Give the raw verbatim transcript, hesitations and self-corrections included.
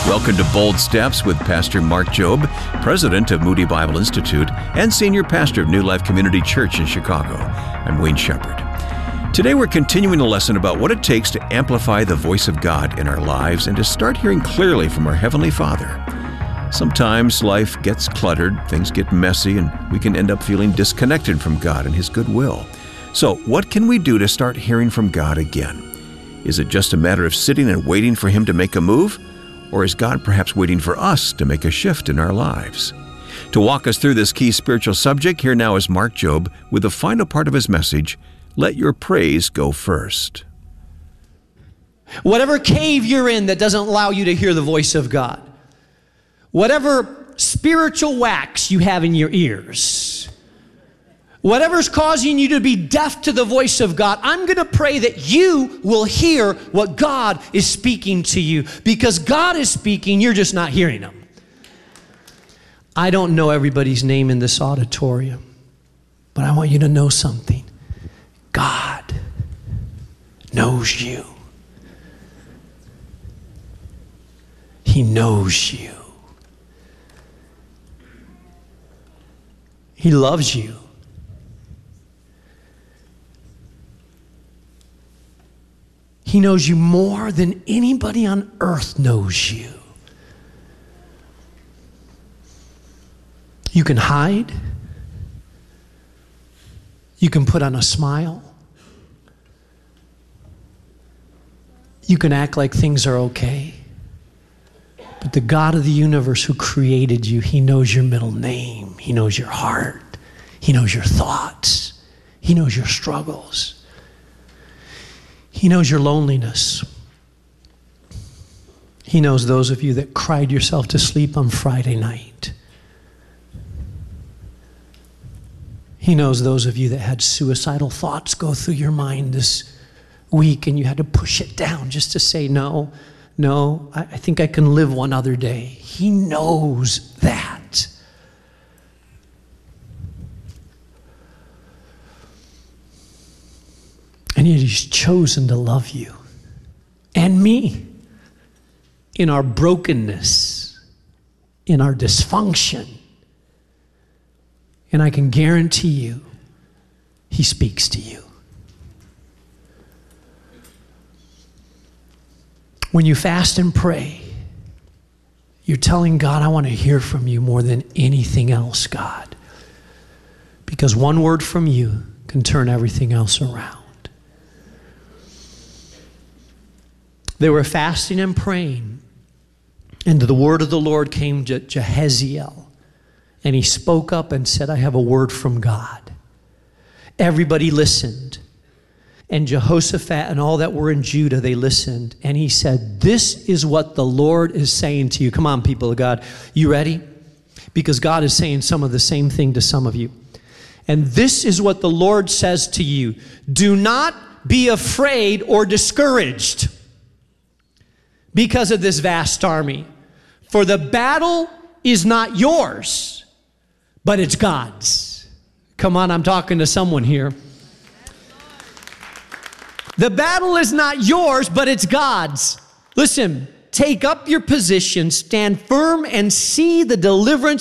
Welcome to Bold Steps with Pastor Mark Jobe, President of Moody Bible Institute and Senior Pastor of New Life Community Church in Chicago. I'm Wayne Shepherd. Today we're continuing a lesson about what it takes to amplify the voice of God in our lives and to start hearing clearly from our Heavenly Father. Sometimes life gets cluttered, things get messy, and we can end up feeling disconnected from God and His goodwill. So what can we do to start hearing from God again? Is it just a matter of sitting and waiting for Him to make a move? Or is God perhaps waiting for us to make a shift in our lives? To walk us through this key spiritual subject, here now is Mark Jobe with the final part of his message, Let Your Praise Go First. Whatever cave you're in that doesn't allow you to hear the voice of God, whatever spiritual wax you have in your ears, whatever's causing you to be deaf to the voice of God, I'm going to pray that you will hear what God is speaking to you. Because God is speaking, you're just not hearing Him. I don't know everybody's name in this auditorium, but I want you to know something. God knows you. He knows you. He loves you. He knows you more than anybody on earth knows you. You can hide. You can put on a smile. You can act like things are okay. But the God of the universe who created you, He knows your middle name. He knows your heart. He knows your thoughts. He knows your struggles. He knows your loneliness. He knows those of you that cried yourself to sleep on Friday night. He knows those of you that had suicidal thoughts go through your mind this week and you had to push it down just to say, no, no, I, I think I can live one other day. He knows that. And yet He's chosen to love you and me in our brokenness, in our dysfunction. And I can guarantee you, He speaks to you. When you fast and pray, you're telling God, I want to hear from you more than anything else, God. Because one word from you can turn everything else around. They were fasting and praying, and the word of the Lord came to Jehaziel, and he spoke up and said, I have a word from God. Everybody listened, and Jehoshaphat and all that were in Judah, they listened, and he said, this is what the Lord is saying to you. Come on, people of God. You ready? Because God is saying some of the same thing to some of you. And this is what the Lord says to you. Do not be afraid or discouraged because of this vast army. For the battle is not yours, but it's God's. Come on, I'm talking to someone here. The battle is not yours, but it's God's. Listen, take up your position, stand firm, and see the deliverance